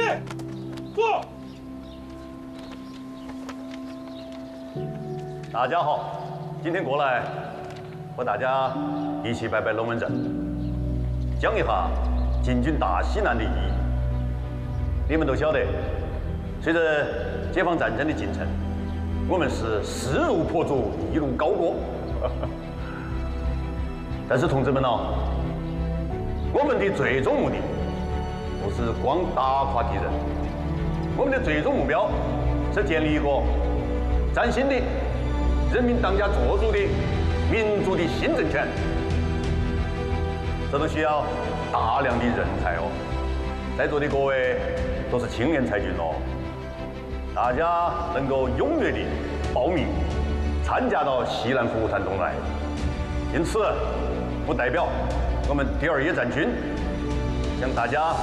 坐。 大家好，今天过来和大家一起摆摆龙门阵，讲一下进军大西南的意义。你们都晓得，随着解放战争的进程，我们是势如破竹，一路高歌。但是同志们哦，我们的最终目的不是光打垮敌人，我们的最终目标是建立一个崭新的、人民当家作主的民主的新政权。这都需要大量的人才哦。在座的各位都是青年才俊哦，大家能够踊跃的报名参加到西南服务团中来。因此，不代表我们第2野战军向大家